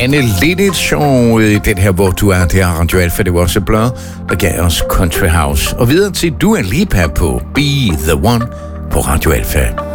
Anne Linnet Show i den her, hvor du er, det er Radio Alfa, det var også Blur, der gav os Country House. Og videre til Dua Lipa på Be The One på Radio Alfa.